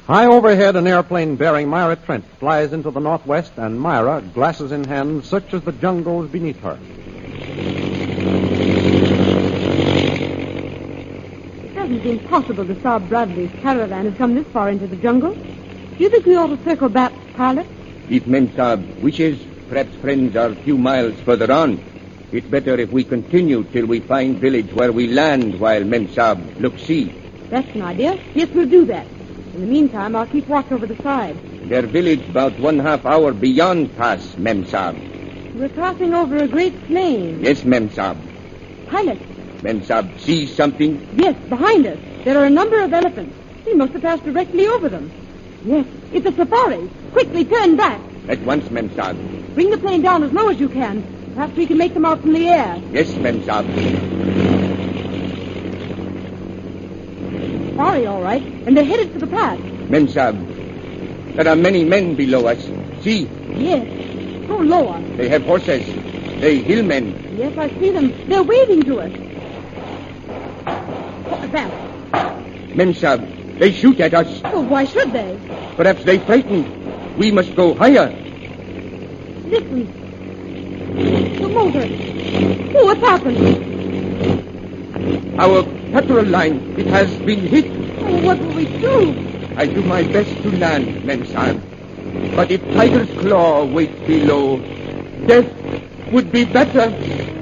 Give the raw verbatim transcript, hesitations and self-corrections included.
High overhead, an airplane bearing Myra Trent flies into the northwest, and Myra, glasses in hand, searches the jungles beneath her. It hasn't been possible to stop Bradley's caravan has come this far into the jungle. Do you think we ought to circle back, pilot? If Memsab wishes, perhaps friends are a few miles further on. It's better if we continue till we find village where we land while Memsab looks see. That's an idea. Yes, we'll do that. In the meantime, I'll keep watch over the side. Their village about one half hour beyond Pass Memsab. We're crossing over a great plain. Yes, Memsab. Pilot. Memsab sees something? Yes, behind us. There are a number of elephants. We must have passed directly over them. Yes, it's a safari. Quickly, turn back. At once, Memsab. Bring the plane down as low as you can. Perhaps we can make them out from the air. Yes, Memsab. Sorry, all right. And they're headed for the pass. Memsab, there are many men below us. See. Yes. Go lower. They have horses. They hillmen. Yes, I see them. They're waving to us. Advance. Memsab, they shoot at us. Well, why should they? Perhaps they frighten. We must go higher. Listen. The motor. Oh, what's happened? Our petrol line, it has been hit. Oh, what will we do? I do my best to land, Memsab. But if Tiger's Claw waits below, death would be better.